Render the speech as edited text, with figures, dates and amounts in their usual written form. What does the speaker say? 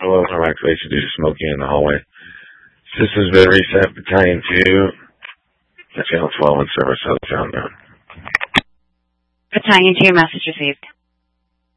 low harm activation due to smoking in the hallway. Systems been reset. Battalion 2. Channel 12 in service. Southbound. Battalion 2, message received.